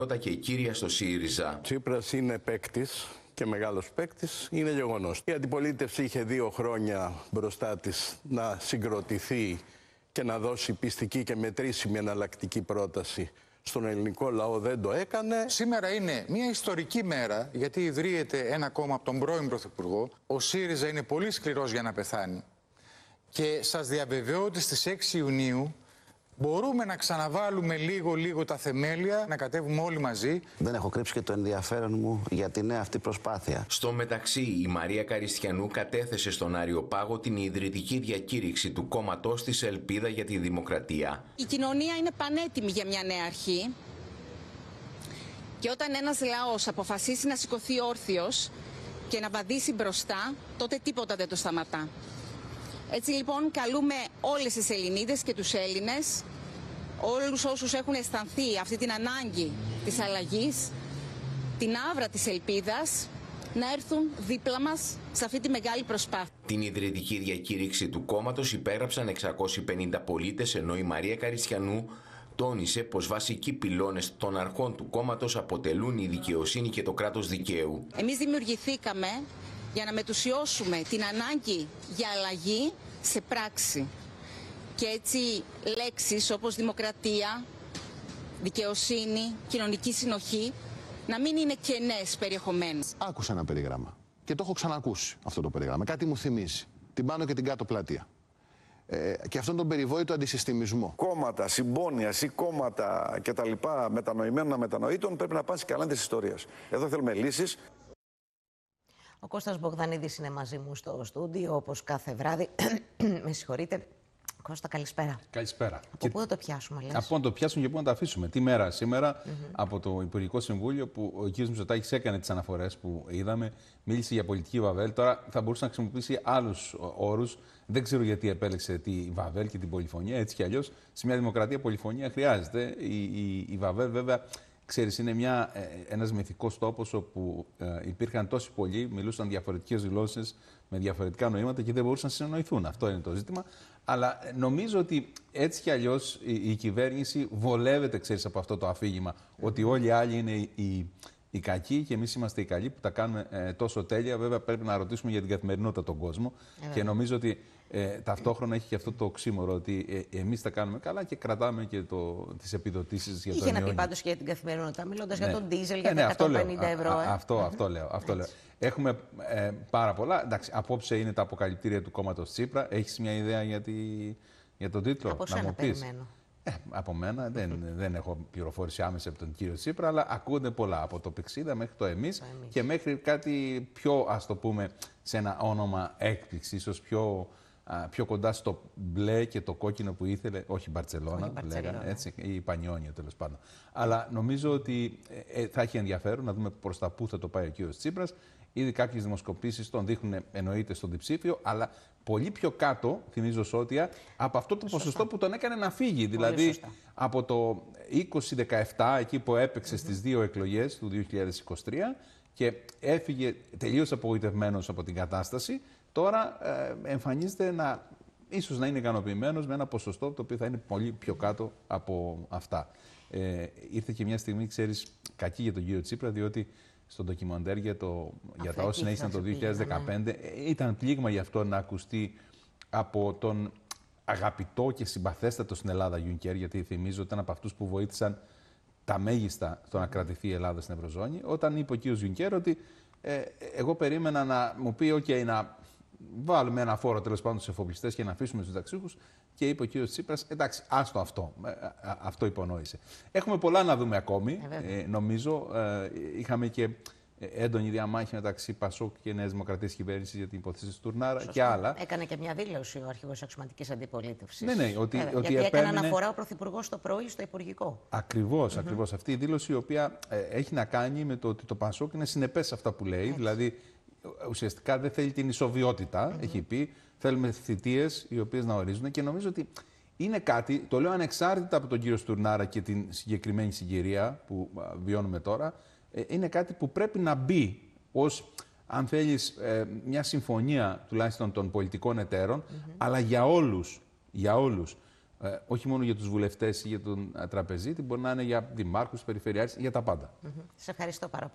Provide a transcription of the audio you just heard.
Πρώτα και κύρια στο ΣΥΡΙΖΑ. Τσίπρας είναι παίκτης και μεγάλος παίκτης, είναι γεγονός. Η αντιπολίτευση είχε 2 χρόνια μπροστά της να συγκροτηθεί και να δώσει πιστική και μετρήσιμη εναλλακτική πρόταση στον ελληνικό λαό. Δεν το έκανε. Σήμερα είναι μια ιστορική μέρα, γιατί ιδρύεται ένα κόμμα από τον πρώην Πρωθυπουργό. Ο ΣΥΡΙΖΑ είναι πολύ σκληρός για να πεθάνει. Και σας διαβεβαιώ ότι στις 6 Ιουνίου μπορούμε να ξαναβάλουμε λίγο τα θεμέλια, να κατέβουμε όλοι μαζί. Δεν έχω κρύψει και το ενδιαφέρον μου για τη νέα αυτή προσπάθεια. Στο μεταξύ, η Μαρία Καριστιανού κατέθεσε στον Άριο Πάγο την ιδρυτική διακήρυξη του κόμματός της Ελπίδα για τη Δημοκρατία. Η κοινωνία είναι πανέτοιμη για μια νέα αρχή. Και όταν ένας λαός αποφασίσει να σηκωθεί όρθιος και να βαδίσει μπροστά, τότε τίποτα δεν το σταματά. Έτσι λοιπόν καλούμε όλες τις Ελληνίδες και τους Έλληνες, όλους όσους έχουν αισθανθεί αυτή την ανάγκη της αλλαγής, την άβρα της ελπίδας, να έρθουν δίπλα μας σε αυτή τη μεγάλη προσπάθεια. Την ιδρυτική διακήρυξη του κόμματος υπέγραψαν 650 πολίτες, ενώ η Μαρία Καριστιανού τόνισε πως βασικοί πυλώνες των αρχών του κόμματος αποτελούν η δικαιοσύνη και το κράτος δικαίου. Εμείς δημιουργηθήκαμε για να μετουσιώσουμε την ανάγκη για αλλαγή σε πράξη. Και έτσι λέξεις όπως δημοκρατία, δικαιοσύνη, κοινωνική συνοχή να μην είναι κενές περιεχομένου. Άκουσα ένα περίγραμμα και το έχω ξανακούσει αυτό το περίγραμμα. Κάτι μου θυμίζει την πάνω και την κάτω πλατεία. Και αυτόν τον περιβόητο αντισυστημισμό. Κόμματα, συμπόνιας ή κόμματα κτλ. Μετανοημένων αμετανοήτων πρέπει να πάνε στις καλάνδες της ιστορίας. Εδώ θέλουμε λύσεις. Ο Κώστας Μπογδανίδης είναι μαζί μου στο στούντιο, όπως κάθε βράδυ. Με συγχωρείτε. Κώστα, καλησπέρα. Καλησπέρα. Από πού θα το πιάσουμε, λες? Από να το πιάσουμε και πού να το αφήσουμε. Τι μέρα σήμερα, από το Υπουργικό Συμβούλιο, που ο κ. Μητσοτάκης έκανε τις αναφορές που είδαμε, μίλησε για πολιτική βαβέλ. Τώρα θα μπορούσε να χρησιμοποιήσει άλλους όρους. Δεν ξέρω γιατί επέλεξε τη βαβέλ και την πολυφωνία. Έτσι κι αλλιώς, σε μια δημοκρατία πολυφωνία χρειάζεται. Η βαβέλ, βέβαια, ξέρεις, είναι ένας μυθικός τόπος όπου υπήρχαν τόσοι πολλοί, μιλούσαν διαφορετικές γλώσσες με διαφορετικά νοήματα και δεν μπορούσαν να συνεννοηθούν. Αυτό είναι το ζήτημα. Αλλά νομίζω ότι έτσι κι αλλιώς η κυβέρνηση βολεύεται, ξέρεις, από αυτό το αφήγημα. Ότι όλοι οι άλλοι είναι οι κακοί και εμείς είμαστε οι καλοί που τα κάνουμε τόσο τέλεια. Βέβαια, πρέπει να ρωτήσουμε για την καθημερινότητα τον κόσμο. Και νομίζω ότι ταυτόχρονα έχει και αυτό το οξύμορο ότι εμείς τα κάνουμε καλά και κρατάμε και τις επιδοτήσεις για το Είχε να πει πάντως και για την καθημερινότητα, μιλώντας για τον ντίζελ, για τα 150 ευρώ. Αυτό λέω. Έχουμε πάρα πολλά. Εντάξει, απόψε είναι τα αποκαλυπτήρια του κόμματος Τσίπρα. Έχεις μια ιδέα για τον τίτλο? Από σένα περιμένω. Από μένα δεν έχω πληροφόρηση άμεσα από τον κύριο Τσίπρα, αλλά ακούγονται πολλά. Από το Πηξίδα μέχρι το εμείς και μέχρι κάτι πιο, ας το πούμε, σε ένα όνομα έκπληξη, ίσως πιο κοντά στο μπλε και το κόκκινο που ήθελε, όχι Μπαρτσελώνα, λέγανε, έτσι, ή Πανιόνιο τέλος πάντων. Αλλά νομίζω ότι θα έχει ενδιαφέρον να δούμε προς τα πού θα το πάει ο κύριος Τσίπρας. Ήδη κάποιες δημοσκοπήσεις τον δείχνουν, εννοείται, στον διψήφιο, αλλά πολύ πιο κάτω, θυμίζω Σώτια, από αυτό το ποσοστό που τον έκανε να φύγει. Δηλαδή από το 2017, εκεί που έπαιξε στις 2 εκλογές του 2023 και έφυγε τελείως απογοητευμένος από την κατάσταση, τώρα εμφανίζεται ίσως να είναι ικανοποιημένος με ένα ποσοστό το οποίο θα είναι πολύ πιο κάτω από αυτά. Ήρθε και μια στιγμή, ξέρεις, κακή για τον κύριο Τσίπρα, διότι στο ντοκιμαντέρ για τα όσοι συνέχισαν το 2015 ήταν πλήγμα για αυτό να ακουστεί από τον αγαπητό και συμπαθέστατο στην Ελλάδα Γιούνκερ, γιατί θυμίζω ότι ήταν από αυτούς που βοήθησαν τα μέγιστα στο να κρατηθεί η Ελλάδα στην Ευρωζώνη, όταν είπε ο κ. Γιούνκερ ότι εγώ περίμενα να μου πει να βάλουμε ένα φόρο τέλος πάντων στους εφοπλιστές και να αφήσουμε τους ταξίχους, και είπε ο κ. Τσίπρας, εντάξει, άστο αυτό. Αυτό υπονόησε. Έχουμε πολλά να δούμε ακόμη, νομίζω. Είχαμε και έντονη διαμάχη μεταξύ Πασόκ και Νέας Δημοκρατίας κυβέρνησης για την υπόθεση του Τουρνάρα και άλλα. Έκανε και μια δήλωση ο αρχηγός αξιωματικής αντιπολίτευσης. Ναι, γιατί έκανε αναφορά ο Πρωθυπουργός το πρωί στο Υπουργικό. Ακριβώς. Αυτή η δήλωση, η οποία έχει να κάνει με το ότι το Πασόκ είναι συνεπές σε αυτά που λέει. Έτσι. Δηλαδή, ουσιαστικά δεν θέλει την ισοβιότητα, έχει πει. Θέλουμε θητείες οι οποίες να ορίζουν, και νομίζω ότι είναι κάτι, το λέω ανεξάρτητα από τον κύριο Στουρνάρα και την συγκεκριμένη συγκυρία που βιώνουμε τώρα, είναι κάτι που πρέπει να μπει ως, αν θέλεις, μια συμφωνία τουλάχιστον των πολιτικών εταίρων, αλλά για όλους όχι μόνο για τους βουλευτές ή για τον τραπεζίτη, μπορεί να είναι για δημάρχους, περιφερειάρχες, για τα πάντα. Σας ευχαριστώ πάρα πολύ.